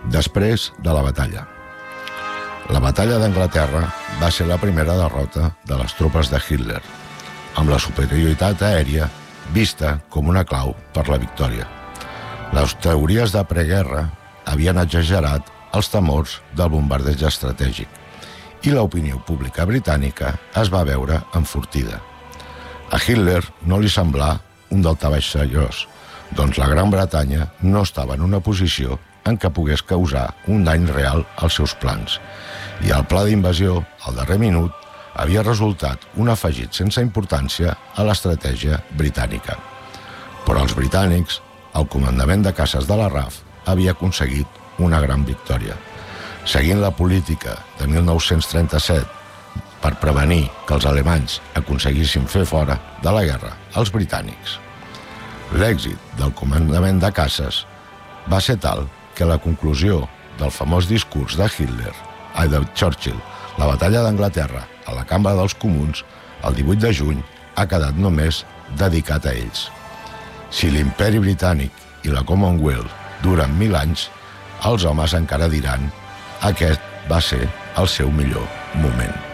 Després de la batalla. La batalla d'Anglaterra va ser la primera derrota de les tropes de Hitler, amb la superioritat aèria vista com una clau per la victòria. Les teories de preguerra havien exagerat els temors del bombardeig estratègic i l'opinió pública britànica es va veure enfortida. A Hitler no li semblà un daltabaix seriós, doncs la Gran Bretanya no estava en una posició en què pogués causar un dany real als seus plans, i el pla d'invasió, al darrer minut, havia resultat un afegit sense importància a l'estratègia britànica. Però els britànics, el comandament de caces de la RAF, havia aconseguit una gran victòria, seguint la política de 1937 per prevenir que els alemanys aconseguissin fer fora de la guerra els britànics. L'èxit del comandament de caces va ser tal que la conclusió del famós discurs de Churchill, la batalla d'Anglaterra a la Cambra dels Comuns, el 18 de juny, ha quedat només dedicat a ells. Si l'imperi britànic i la Commonwealth duren 1000 anys, els homes encara diran aquest va ser el seu millor moment.